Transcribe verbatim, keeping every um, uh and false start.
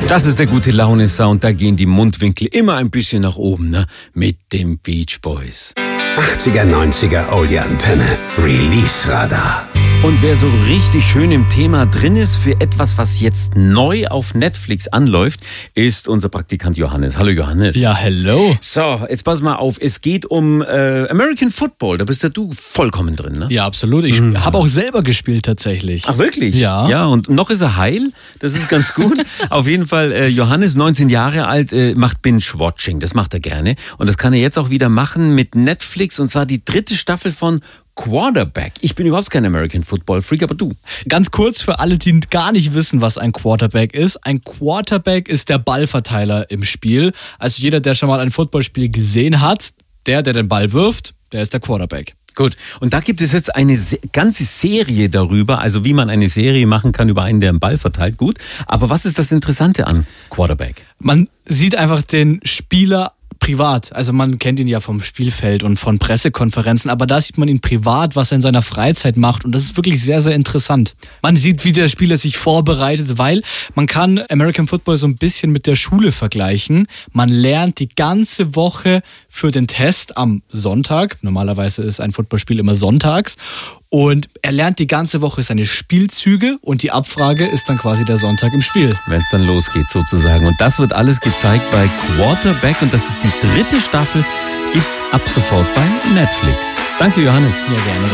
Das ist der gute Laune-Sound, da gehen die Mundwinkel immer ein bisschen nach oben, ne? Mit den Beach Boys. achtziger, neunziger Oldie Antenne. Release-Radar. Und wer so richtig schön im Thema drin ist für etwas, was jetzt neu auf Netflix anläuft, ist unser Praktikant Johannes. Hallo Johannes. Ja, hello. So, jetzt pass mal auf. Es geht um äh, American Football. Da bist ja du vollkommen drin, ne? Ja, absolut. Ich mhm. habe auch selber gespielt tatsächlich. Ach wirklich? Ja. Ja, und noch ist er heil. Das ist ganz gut. Auf jeden Fall, äh, Johannes, neunzehn Jahre alt, äh, macht Binge-Watching. Das macht er gerne. Und das kann er jetzt auch wieder machen mit Netflix. Und zwar die dritte Staffel von Quarterback. Ich bin überhaupt kein American Football Freak, aber du. Ganz kurz für alle, die gar nicht wissen, was ein Quarterback ist. Ein Quarterback ist der Ballverteiler im Spiel. Also jeder, der schon mal ein Footballspiel gesehen hat, der, der den Ball wirft, der ist der Quarterback. Gut. Und da gibt es jetzt eine ganze Serie darüber, also wie man eine Serie machen kann über einen, der einen Ball verteilt. Gut. Aber was ist das Interessante an Quarterback? Man sieht einfach den Spieler privat, also man kennt ihn ja vom Spielfeld und von Pressekonferenzen, aber da sieht man ihn privat, was er in seiner Freizeit macht und das ist wirklich sehr, sehr interessant. Man sieht, wie der Spieler sich vorbereitet, weil man kann American Football so ein bisschen mit der Schule vergleichen. Man lernt die ganze Woche für den Test am Sonntag, normalerweise ist ein Footballspiel immer sonntags, und er lernt die ganze Woche seine Spielzüge und die Abfrage ist dann quasi der Sonntag im Spiel. Wenn es dann losgeht sozusagen. Und das wird alles gezeigt bei Quarterback und das ist die dritte Staffel, gibt's ab sofort bei Netflix. Danke Johannes. Ja, gerne.